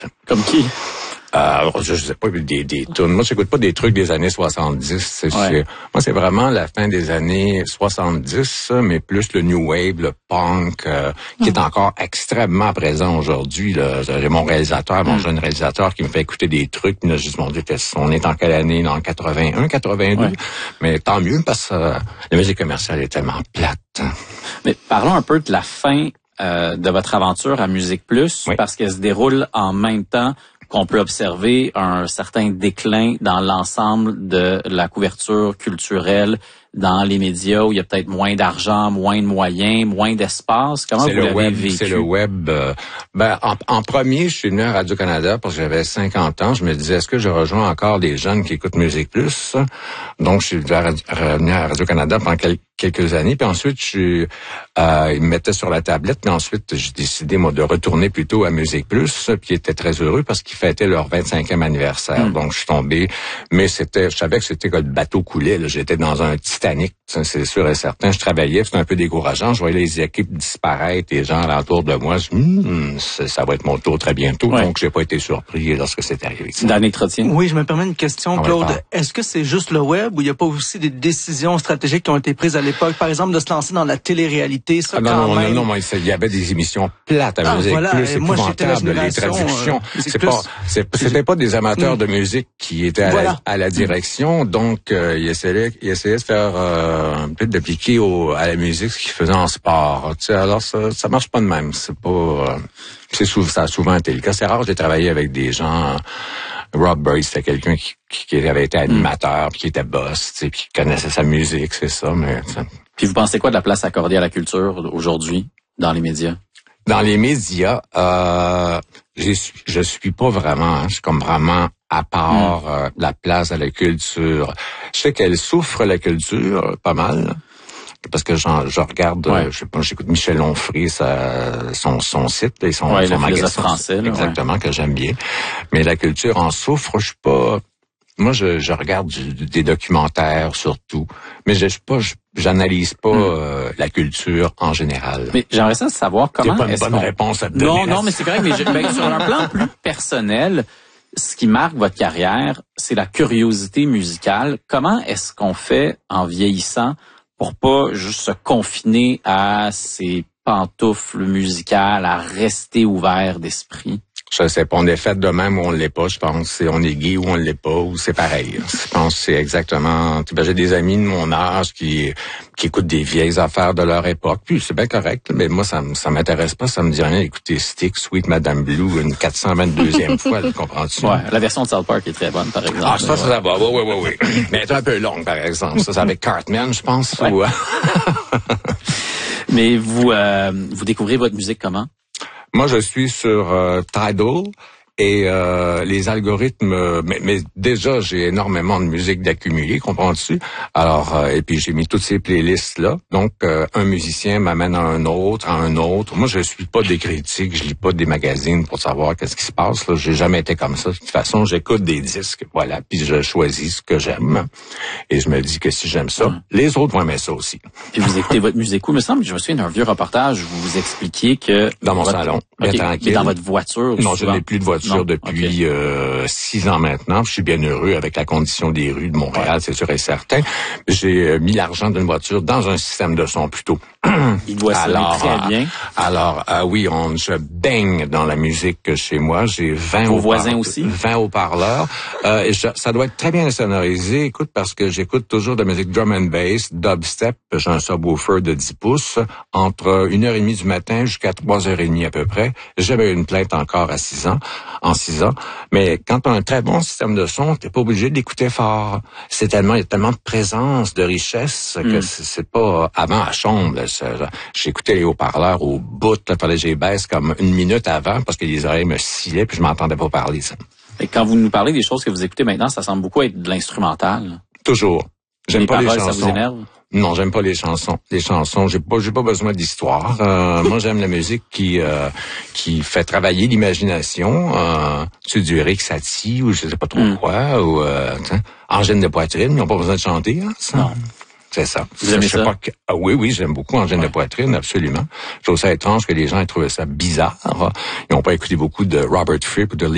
Comme qui? Je sais pas, des tunes. Moi, j'écoute pas des trucs des années 70. Moi, c'est vraiment la fin des années 70, mais plus le new wave, le punk, qui est encore extrêmement présent aujourd'hui. J'ai mon réalisateur, mon jeune réalisateur, qui me fait écouter des trucs. Puis là, je dis, mon Dieu, on est en quelle année? Dans 81, 82? Ouais. Mais tant mieux, parce que la musique commerciale est tellement plate. Mais parlons un peu de la fin de votre aventure à Musique Plus, parce qu'elle se déroule en même temps qu'on peut observer un certain déclin dans l'ensemble de la couverture culturelle dans les médias où il y a peut-être moins d'argent, moins de moyens, moins d'espace. Comment vous l'avez vécu? C'est le web. En premier, je suis venu à Radio-Canada parce que j'avais 50 ans. Je me disais, est-ce que je rejoins encore des jeunes qui écoutent Musique Plus? Donc, je suis revenu à Radio-Canada pendant quelques années. Puis ensuite, ils me mettaient sur la tablette. Puis ensuite, j'ai décidé, moi, de retourner plutôt à Musique Plus. Puis ils étaient très heureux parce qu'ils fêtaient leur 25e anniversaire. Donc, je suis tombé. Mais je savais que c'était que le bateau coulait. Là. J'étais dans un Titanic, c'est sûr et certain. Je travaillais, c'était un peu décourageant. Je voyais les équipes disparaître, les gens alentour de moi. Ça va être mon tour très bientôt. Ouais. Donc, j'ai pas été surpris lorsque c'est arrivé. Danick Trottier. Oui, je me permets une question, Claude. Est-ce que c'est juste le web ou il n'y a pas aussi des décisions stratégiques qui ont été prises à l'époque? Par exemple, de se lancer dans la télé-réalité, ça non, il y avait des émissions plates à Musique Plus, épouvantables, les traductions. C'était pas des amateurs de musique qui étaient à la direction. Donc, ils essayaient de faire peut-être d'appliquer à la musique ce qu'ils faisaient en sport. Tu sais, alors ça marche pas de même. C'est pas ça a souvent été le cas. C'est rare, j'ai travaillé avec des gens. Rob Burry, c'était quelqu'un qui avait été animateur, puis qui était boss, tu sais, puis qui connaissait sa musique, c'est ça. Mais puis vous pensez quoi de la place accordée à la culture aujourd'hui dans les médias? Dans les médias, je suis pas vraiment, je suis comme vraiment à part la place à la culture. Je sais qu'elle souffre, la culture, pas mal. Parce que je regarde, je sais pas, j'écoute Michel Onfray, son site et son magasin français, là, exactement, que j'aime bien. Mais la culture en souffre. Je suis pas. Moi, je regarde des documentaires surtout, mais j'analyse pas la culture en général. Mais j'aimerais ça savoir comment. C'est pas une bonne réponse à te donner. Non, mais c'est correct. Mais sur un plan plus personnel, ce qui marque votre carrière, c'est la curiosité musicale. Comment est-ce qu'on fait en vieillissant pour pas juste se confiner à ses pantoufles musicales, à rester ouvert d'esprit? Je sais pas, on est fait de même ou on l'est pas, je pense. On est gay ou on l'est pas, ou c'est pareil. Je pense que c'est exactement... J'ai des amis de mon âge qui écoutent des vieilles affaires de leur époque, puis c'est bien correct, mais moi, ça m'intéresse pas, ça me dit rien d'écouter Stick, Sweet Madame Blue, une 422e fois, comprends-tu? Ouais, la version de South Park est très bonne, par exemple. Ah, ça va, oui. Mais elle est un peu longue, par exemple. Ça, c'est avec Cartman, je pense. Ouais. Ou... Mais vous découvrez votre musique comment? Moi, je suis sur Tidal et les algorithmes... Mais déjà, j'ai énormément de musique d'accumuler, comprends-tu? Alors, et puis j'ai mis toutes ces playlists-là. Donc, un musicien m'amène à un autre. Moi, je suis pas des critiques, je lis pas des magazines pour savoir qu'est-ce qui se passe. Là. J'ai jamais été comme ça. De toute façon, j'écoute des disques, voilà, puis je choisis ce que j'aime. Et je me dis que si j'aime ça, les autres vont aimer ça aussi. Puis vous écoutez votre musique où? Il me semble que je me souviens d'un vieux reportage où vous expliquiez que... Dans mon salon, bien tranquille. Mais dans votre voiture? Non, je n'ai plus de voiture depuis 6 ans maintenant. Je suis bien heureux avec la condition des rues de Montréal, c'est sûr et certain. J'ai mis l'argent d'une voiture dans un système de son plutôt. Il doit sonner très bien. Alors, oui, je baigne dans la musique chez moi. J'ai 20 voisins aussi? 20 haut-parleurs. Et ça doit être très bien sonorisé. Écoute, parce que j'écoute toujours de la musique drum and bass, dubstep. J'ai un subwoofer de 10 pouces. Entre 1h30 du matin jusqu'à 3h30 à peu près. J'avais une plainte encore en 6 ans. Mais quand tu as un très bon système de son, t'es pas obligé d'écouter fort. Il y a tellement de présence, de richesse que c'est pas avant à chambre. J'écoutais les haut-parleurs au bout, là, fallait que je les baisse comme 1 minute avant parce que les oreilles me sciaient puis je m'entendais pas parler, ça. Et quand vous nous parlez des choses que vous écoutez maintenant, ça semble beaucoup être de l'instrumental. Toujours. J'aime pas les chansons. Ça vous énerve? Non, j'aime pas les chansons. Les chansons, j'ai pas besoin d'histoire. Moi, j'aime la musique qui fait travailler l'imagination. Du Eric Satie ou je sais pas trop quoi, ou Angèle de Poitrine, ils n'ont pas besoin de chanter, hein, ça. Non. C'est ça. Vous aimez ça? Oui, j'aime beaucoup Angèle de Poitrine, absolument. Je trouve ça étrange que les gens aient trouvé ça bizarre. Ils n'ont pas écouté beaucoup de Robert Fripp ou de